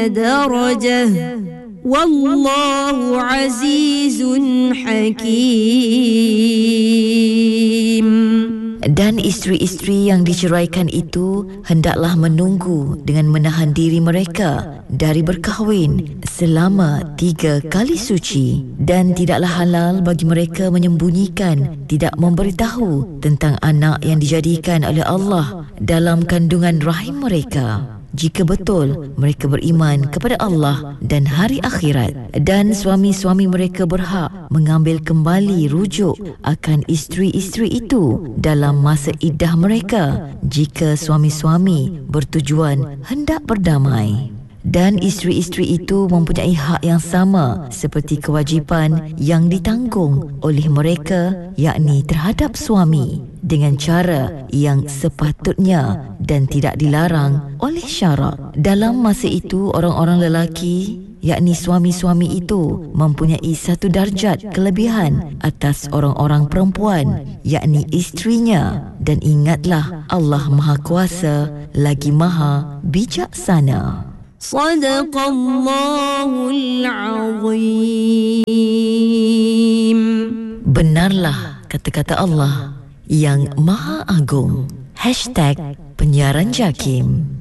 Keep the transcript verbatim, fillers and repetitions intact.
درجة والله عزيز حكيم. Dan isteri-isteri yang diceraikan itu hendaklah menunggu dengan menahan diri mereka dari berkahwin selama tiga kali suci, dan tidaklah halal bagi mereka menyembunyikan, tidak memberitahu tentang anak yang dijadikan oleh Allah dalam kandungan rahim mereka, jika betul mereka beriman kepada Allah dan hari akhirat. Dan suami-suami mereka berhak mengambil kembali rujuk akan isteri-isteri itu dalam masa iddah mereka, jika suami-suami bertujuan hendak berdamai. Dan isteri-isteri itu mempunyai hak yang sama seperti kewajipan yang ditanggung oleh mereka, yakni terhadap suami, dengan cara yang sepatutnya dan tidak dilarang oleh syarak. Dalam masa itu, orang-orang lelaki, yakni suami-suami itu, mempunyai satu darjat kelebihan atas orang-orang perempuan, yakni isterinya. Dan ingatlah, Allah Maha Kuasa lagi Maha Bijaksana. Sadaqallahul Azim. Benarlah kata-kata Allah yang Maha Agung. Hashtag Penyiaran Jakim.